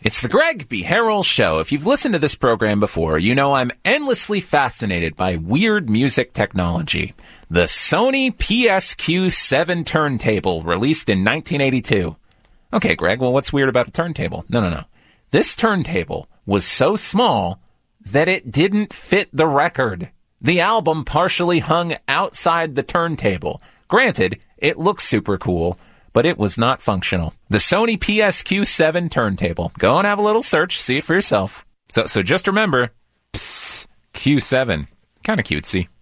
It's the Greg B. Harrell Show. If you've listened to this program before, you know I'm endlessly fascinated by weird music technology. The Sony PSQ-7 turntable, released in 1982. Okay, Greg, well, what's weird about a turntable? No. This turntable was so small that it didn't fit the record. The album partially hung outside the turntable. Granted, it looks super cool, but it was not functional. The Sony PSQ-7 turntable. Go and have a little search, see it for yourself. So just remember, Q7. Kind of cutesy.